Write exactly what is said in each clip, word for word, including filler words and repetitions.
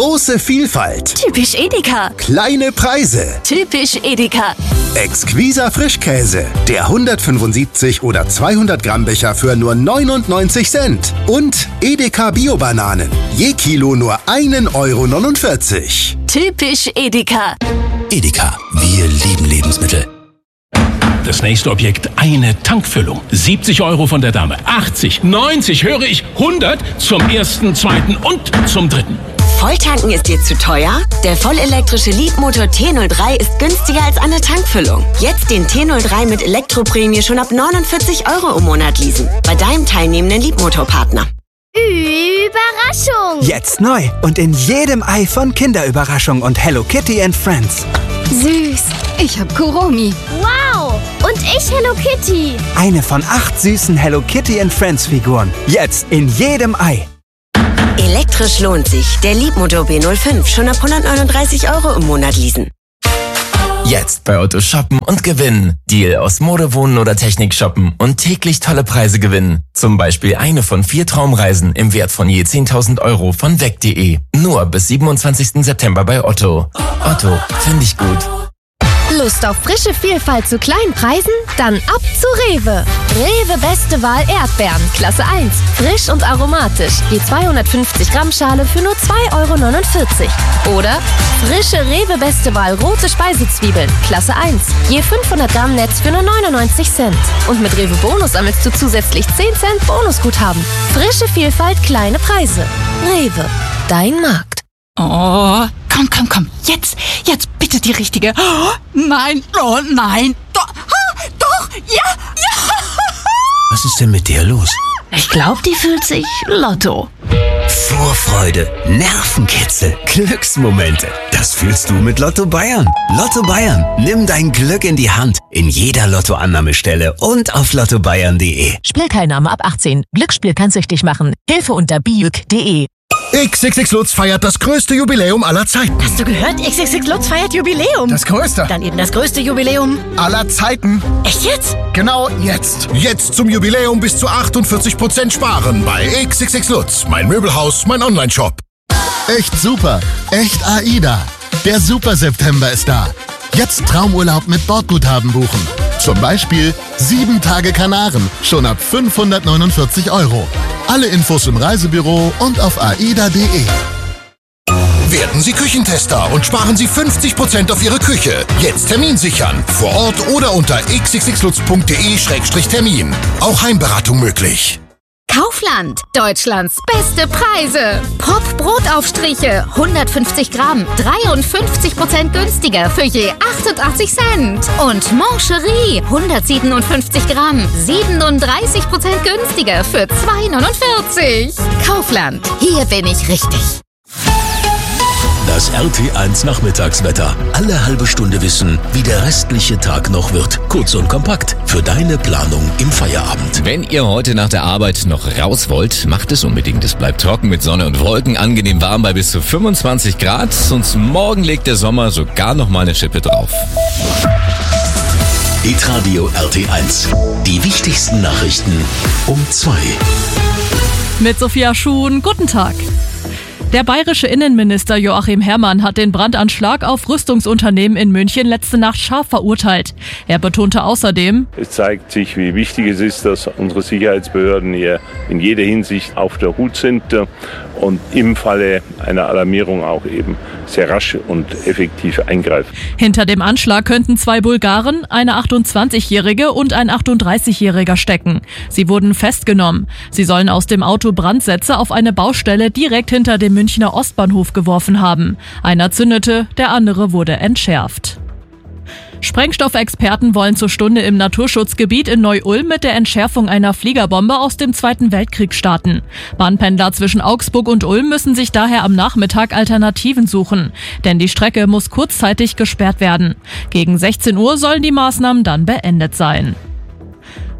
Große Vielfalt. Typisch Edeka. Kleine Preise. Typisch Edeka. Exquiser Frischkäse. Der hundertfünfundsiebzig oder zweihundert Gramm Becher für nur neunundneunzig Cent. Und Edeka Bio-Bananen. Je Kilo nur ein Euro neunundvierzig. Typisch Edeka. Edeka, wir lieben Lebensmittel. Das nächste Objekt, eine Tankfüllung. siebzig Euro von der Dame, achtzig, neunzig, höre ich, hundert zum ersten, zweiten und zum dritten. Volltanken ist dir zu teuer? Der vollelektrische Leapmotor T null drei ist günstiger als eine Tankfüllung. Jetzt den T null drei mit Elektroprämie schon ab neunundvierzig Euro im Monat leasen. Bei deinem teilnehmenden Leapmotor-Partner. Überraschung! Jetzt neu und in jedem Ei von Kinderüberraschung und Hello Kitty and Friends. Süß. Ich hab Kuromi. Wow. Und ich Hello Kitty. Eine von acht süßen Hello Kitty and Friends Figuren. Jetzt in jedem Ei. Elektrisch lohnt sich. Der Leapmotor B null fünf schon ab hundertneununddreißig Euro im Monat leasen. Jetzt bei Otto shoppen und gewinnen. Deal aus Mode, Wohnen oder Technik shoppen und täglich tolle Preise gewinnen. Zum Beispiel eine von vier Traumreisen im Wert von je zehntausend Euro von weg punkt de. Nur bis siebenundzwanzigsten September bei Otto. Otto, finde ich gut. Lust auf frische Vielfalt zu kleinen Preisen? Dann ab zu Rewe. Rewe Beste Wahl Erdbeeren, Klasse eins. Frisch und aromatisch. Je zweihundertfünfzig Gramm Schale für nur zwei Euro neunundvierzig. Oder frische Rewe Beste Wahl rote Speisezwiebeln, Klasse eins. Je fünfhundert Gramm Netz für nur neunundneunzig Cent. Und mit Rewe Bonus sammelst du zusätzlich zehn Cent Bonusguthaben. Frische Vielfalt, kleine Preise. Rewe, dein Markt. Oh, komm, komm, komm. Jetzt, jetzt bitte die richtige. Oh, nein, oh nein. Doch, ah, doch, ja, ja. Was ist denn mit der los? Ich glaube, die fühlt sich Lotto. Vorfreude, Nervenkitzel, Glücksmomente. Das fühlst du mit Lotto Bayern. Lotto Bayern, nimm dein Glück in die Hand. In jeder Lottoannahmestelle und auf lotto bayern punkt de. Spielteilnahme ab achtzehn. Glücksspiel kann süchtig machen. Hilfe unter biüg punkt de. X X X Lutz feiert das größte Jubiläum aller Zeiten. Hast du gehört? X X X Lutz feiert Jubiläum. Das größte. Dann eben das größte Jubiläum aller Zeiten. Echt jetzt? Genau jetzt. Jetzt zum Jubiläum bis zu achtundvierzig Prozent sparen bei X X X Lutz. Mein Möbelhaus, mein Online-Shop. Echt super. Echt AIDA. Der Super September ist da. Jetzt Traumurlaub mit Bordguthaben buchen. Zum Beispiel sieben Tage Kanaren, schon ab fünfhundertneunundvierzig Euro. Alle Infos im Reisebüro und auf aida punkt de. Werden Sie Küchentester und sparen Sie fünfzig Prozent auf Ihre Küche. Jetzt Termin sichern. Vor Ort oder unter x x x lutz punkt de Schrägstrich Termin. Auch Heimberatung möglich. Kaufland, Deutschlands beste Preise. Pop Brotaufstriche, hundertfünfzig Gramm, dreiundfünfzig Prozent günstiger für je achtundachtzig Cent. Und Moncherie, hundertsiebenundfünfzig Gramm, siebenunddreißig Prozent günstiger für zwei neunundvierzig. Kaufland, hier bin ich richtig. Das R T eins Nachmittagswetter. Alle halbe Stunde wissen, wie der restliche Tag noch wird. Kurz und kompakt für deine Planung im Feierabend. Wenn ihr heute nach der Arbeit noch raus wollt, macht es unbedingt. Es bleibt trocken mit Sonne und Wolken, angenehm warm bei bis zu fünfundzwanzig Grad. Und morgen legt der Sommer sogar noch mal eine Schippe drauf. Hitradio R T eins. Die wichtigsten Nachrichten um zwei. Mit Sophia Schuhn, guten Tag. Der bayerische Innenminister Joachim Herrmann hat den Brandanschlag auf Rüstungsunternehmen in München letzte Nacht scharf verurteilt. Er betonte außerdem: Es zeigt sich, wie wichtig es ist, dass unsere Sicherheitsbehörden hier in jeder Hinsicht auf der Hut sind und im Falle einer Alarmierung auch eben sehr rasch und effektiv eingreifen. Hinter dem Anschlag könnten zwei Bulgaren, eine achtundzwanzigjährige und ein achtunddreißigjähriger stecken. Sie wurden festgenommen. Sie sollen aus dem Auto Brandsätze auf eine Baustelle direkt hinter dem Münchner Ostbahnhof geworfen haben. Einer zündete, der andere wurde entschärft. Sprengstoffexperten wollen zur Stunde im Naturschutzgebiet in Neu-Ulm mit der Entschärfung einer Fliegerbombe aus dem Zweiten Weltkrieg starten. Bahnpendler zwischen Augsburg und Ulm müssen sich daher am Nachmittag Alternativen suchen, denn die Strecke muss kurzzeitig gesperrt werden. Gegen sechzehn Uhr sollen die Maßnahmen dann beendet sein.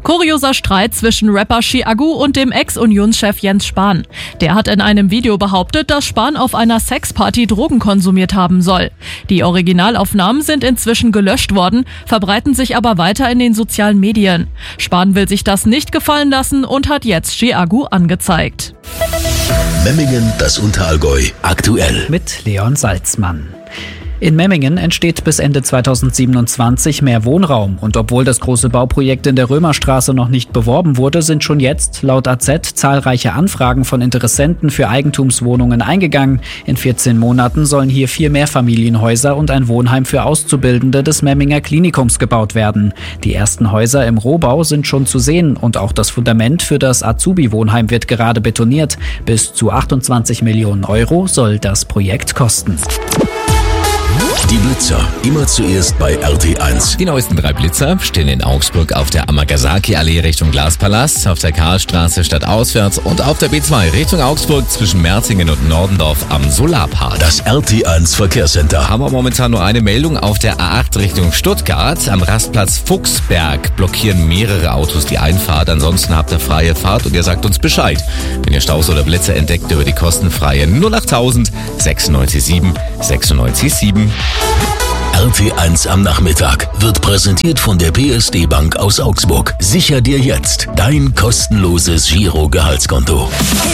Kurioser Streit zwischen Rapper Chiagu und dem Ex-Unionschef Jens Spahn. Der hat in einem Video behauptet, dass Spahn auf einer Sexparty Drogen konsumiert haben soll. Die Originalaufnahmen sind inzwischen gelöscht worden, verbreiten sich aber weiter in den sozialen Medien. Spahn will sich das nicht gefallen lassen und hat jetzt Chiagu angezeigt. Memmingen, das Unterallgäu, aktuell. Mit Leon Salzmann. In Memmingen entsteht bis Ende zweitausendsiebenundzwanzig mehr Wohnraum. Und obwohl das große Bauprojekt in der Römerstraße noch nicht beworben wurde, sind schon jetzt laut A Z zahlreiche Anfragen von Interessenten für Eigentumswohnungen eingegangen. In vierzehn Monaten sollen hier vier Mehrfamilienhäuser und ein Wohnheim für Auszubildende des Memminger Klinikums gebaut werden. Die ersten Häuser im Rohbau sind schon zu sehen und auch das Fundament für das Azubi-Wohnheim wird gerade betoniert. Bis zu achtundzwanzig Millionen Euro soll das Projekt kosten. Die Blitzer, immer zuerst bei R T eins. Die neuesten drei Blitzer stehen in Augsburg auf der Amagasaki-Allee Richtung Glaspalast, auf der Karlstraße stadtauswärts und auf der B zwei Richtung Augsburg zwischen Merzingen und Nordendorf am Solarpark. Das R T eins Verkehrscenter. Haben wir momentan nur eine Meldung auf der A acht Richtung Stuttgart. Am Rastplatz Fuchsberg blockieren mehrere Autos die Einfahrt. Ansonsten habt ihr freie Fahrt und ihr sagt uns Bescheid, wenn ihr Staus oder Blitzer entdeckt über die kostenfreie null achttausend sechsundneunzig sieben sechsundneunzig sieben. R T eins am Nachmittag wird präsentiert von der P S D Bank aus Augsburg. Sicher dir jetzt dein kostenloses Giro-Gehaltskonto.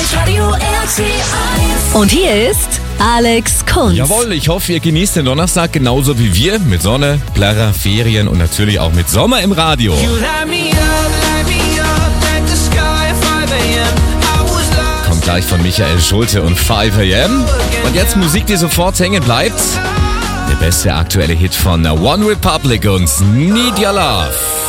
Und hier ist Alex Kunz. Jawohl, ich hoffe, ihr genießt den Donnerstag genauso wie wir. Mit Sonne, Plärrer, Ferien und natürlich auch mit Sommer im Radio. Kommt gleich von Michael Schulte und five a m. Und jetzt Musik, die sofort hängen bleibt. Der beste aktuelle Hit von One Republic und Need Your Love.